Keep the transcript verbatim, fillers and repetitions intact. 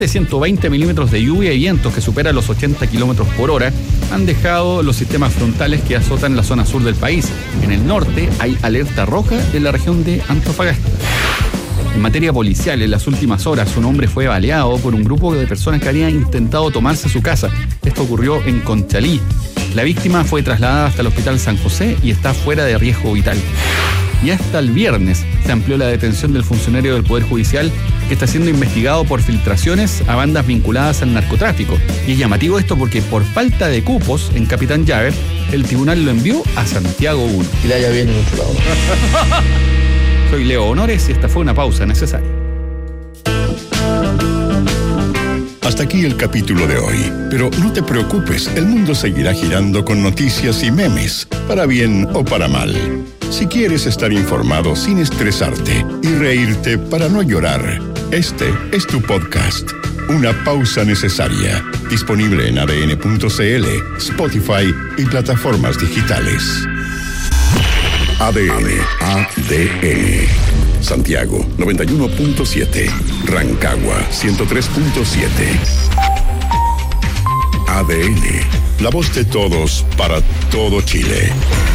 De ciento veinte milímetros de lluvia y vientos que superan los ochenta kilómetros por hora han dejado los sistemas frontales que azotan la zona sur del país. En el norte hay alerta roja en la región de Antofagasta. En materia policial, en las últimas horas, un hombre fue baleado por un grupo de personas que habían intentado tomarse su casa. Esto ocurrió en Conchalí. La víctima fue trasladada hasta el Hospital San José y está fuera de riesgo vital. Y hasta el viernes se amplió la detención del funcionario del Poder Judicial que está siendo investigado por filtraciones a bandas vinculadas al narcotráfico. Y es llamativo esto porque por falta de cupos en Capitán Llaver, el tribunal lo envió a Santiago uno. Y la haya bien en otro lado. Soy Leo Honores y esta fue una pausa necesaria. Hasta aquí el capítulo de hoy, pero no te preocupes, el mundo seguirá girando con noticias y memes, para bien o para mal. Si quieres estar informado sin estresarte y reírte para no llorar, este es tu podcast, Una Pausa Necesaria, disponible en A D N punto C L, Spotify y plataformas digitales. A D N, A D N. Santiago, noventa y uno punto siete. Rancagua, ciento tres punto siete. A D N, la voz de todos para todo Chile.